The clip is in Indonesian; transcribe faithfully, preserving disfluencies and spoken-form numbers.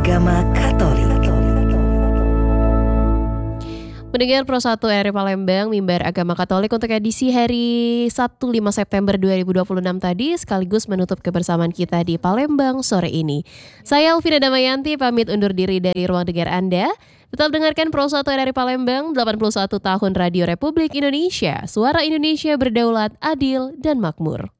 agama Katolik. Pendengar Pro satu R R Palembang, Mimbar Agama Katolik untuk edisi hari Sabtu lima September dua ribu dua puluh enam tadi sekaligus menutup kebersamaan kita di Palembang sore ini. Saya Elvina Damayanti pamit undur diri dari ruang dengar Anda. Tetap dengarkan Pro satu R R Palembang, delapan puluh satu tahun Radio Republik Indonesia. Suara Indonesia berdaulat, adil, dan makmur.